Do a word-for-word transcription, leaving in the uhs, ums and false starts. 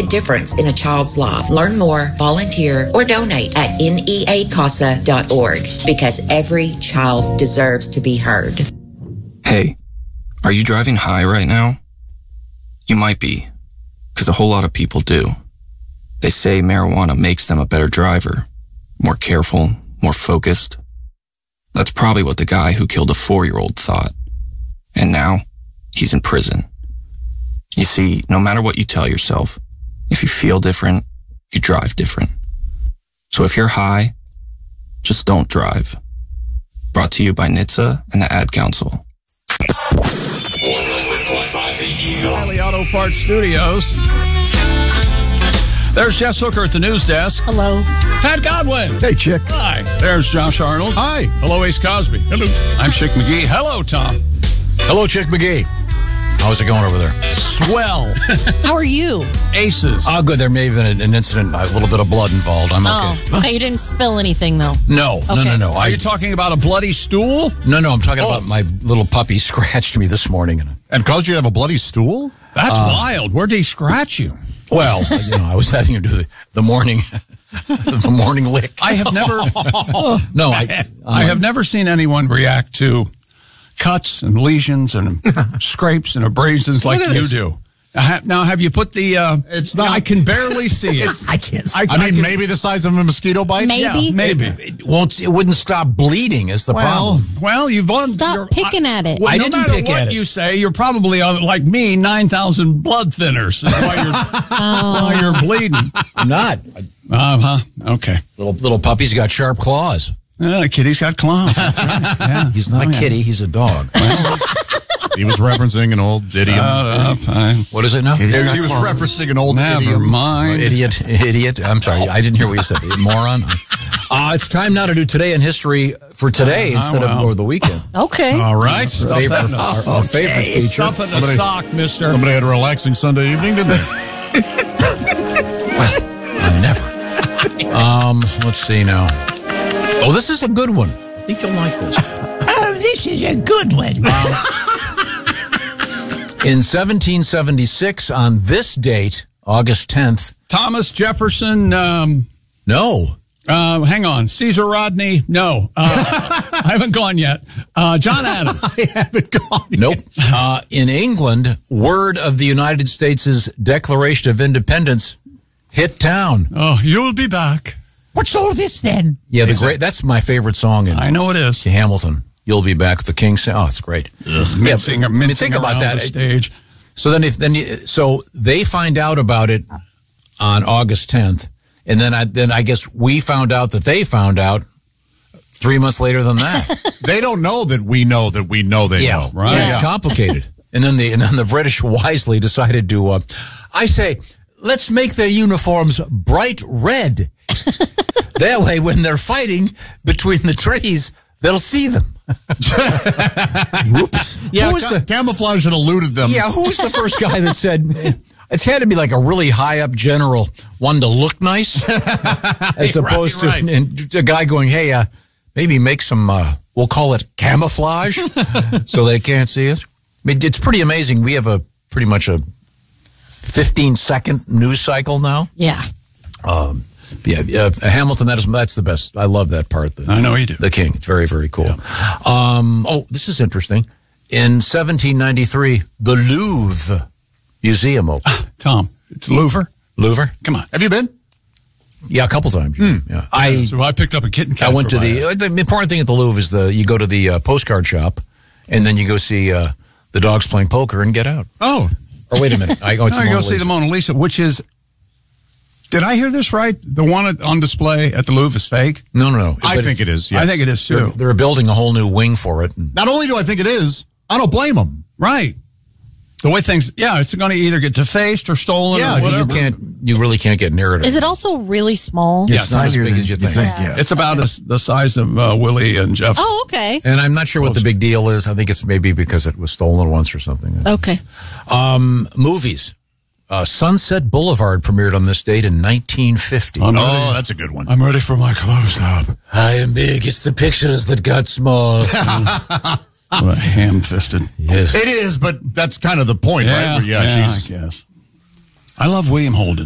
a difference in a child's life. Learn more, volunteer, or donate at N E A casa dot org because every child deserves to be heard. Hey, are you driving high right now? You might be, because a whole lot of people do. They say marijuana makes them a better driver, more careful, more focused. That's probably what the guy who killed a four-year-old thought. And now, he's in prison. You see, no matter what you tell yourself, if you feel different, you drive different. So if you're high, just don't drive. Brought to you by N H T S A and the Ad Council. O'Reilly Auto Parts Studios. There's Jess Hooker at the news desk. Hello. Pat Godwin. Hey, Chick. Hi. There's Josh Arnold. Hi. Hello, Ace Cosby. Hello. I'm Chick McGee. Hello, Tom. Hello, Chick McGee. How's it going over there? Swell. How are you? Aces. Oh, good. There may have been an incident, a little bit of blood involved. I'm okay. Oh, okay. You didn't spill anything, though. No, no, Okay. no, no. Are I, you talking about a bloody stool? no, no. I'm talking Oh. about my little puppy scratched me this morning. And caused you to have a bloody stool? That's wild. Where'd he scratch you? Well, you know, I was having to do the, the morning, the morning lick. I have never, No, I, I have never seen anyone react to cuts and lesions and scrapes and abrasions like Look at you this. do. I ha- Now, have you put the? Uh, It's not- I can barely see it. I can't. I- I, I mean, can- maybe the size of a mosquito bite. Maybe. Yeah, maybe. it won't. It wouldn't stop bleeding. Is the Well, problem? Well, you've on. Stop you're- picking I, at it. Well, I no didn't matter pick what at it. you say, you're probably on, like me, nine thousand blood thinners while you're, while you're bleeding. I'm not. Uh huh. Okay. Little little puppy's got sharp claws. Uh, the kitty's got claws. That's right. Yeah. He's not Oh, a yeah. kitty. He's a dog. He was referencing an old idiom. Uh, fine. What is it now? he, he was referencing an old Never idiom. mind. Idiot, idiot. I'm sorry. I didn't hear what you said. Moron. Uh, it's time now to do today in history for today Uh, instead well. of over the weekend. Okay. All right. Stuff Favorite, that in a, our, our favorite feature. stuff in a Somebody- sock, mister. Somebody had a relaxing Sunday evening, didn't they? Uh, never. Um, let's see now. Oh, this is a good one. I think you'll like this. Oh, this is a good one. In seventeen seventy-six, on this date, August tenth. Thomas Jefferson. Um, No. uh, hang on. Caesar Rodney. No. Uh, I haven't gone yet. Uh, John Adams. I haven't gone. Nope. Uh, in England, word of the United States' Declaration of Independence hit town. Oh, you'll be back. What's all this then? Yeah, the great. That's my favorite song in I know it is. Hamilton. You'll be back. The King. Sa- Oh, it's great. Mincing, I mean, mincing think about around that. the stage. So then, if then, you, so they find out about it on August tenth, and then I then I guess we found out that they found out three months later than that. They don't know that we know that we know they know. right. Yeah, it's Yeah. complicated. And then the and then the British wisely decided to. Uh, I say, let's make their uniforms bright red. That way, when they're fighting between the trees, they'll see them. Whoops. Yeah, Who was ca- the camouflage had eluded them. Yeah, who was the first guy that said it's had to be like a really high up general, one to look nice, as opposed right. to and a guy going, "Hey, uh, maybe make some. Uh, we'll call it camouflage, so they can't see it." I mean, it's pretty amazing. We have a pretty much a fifteen second news cycle now. Yeah. Um, yeah, yeah, Hamilton. That is that's the best. I love that part. The, I know you do. The King. It's very very cool. Um, oh, this is interesting. In seventeen ninety-three, the Louvre Museum opened. Tom, it's Louvre. Louvre? Come on. Have you been? Yeah, a couple times. Yeah. I I so I picked up a kitten cat. I went for to my the ass. the important thing at the Louvre is the you go to the uh, postcard shop, and then you go see uh, the dogs playing poker and get out. Oh. Or wait a minute, I go. It's Now the you go Mona see Lisa. the Mona Lisa, which is. Did I hear this right? The one on display at the Louvre is fake? No, no, no. I But think it is, yes. I think it is They're, too. they're building a whole new wing for it. And Not only do I think it is, I don't blame them. Right. The way things, yeah, it's going to either get defaced or stolen Yeah, or 'cause whatever. you can't, you really can't get near it. Is it also really small? Yeah, it's not as tinier big than as you you think. think, yeah. It's about as, the size of uh, Willie and Jeff. Oh, okay. And I'm not sure what the big deal is. I think it's maybe because it was stolen once or something. Okay. Um, movies. Uh, Sunset Boulevard premiered on this date in nineteen fifty. I'm Oh, ready. that's a good one. I'm ready for my close-up. I am big. It's the pictures that got small. Ham-fisted. Yes. It is, but that's kind of the point, right? Where, yeah, yeah, she's I guess. I love William Holden.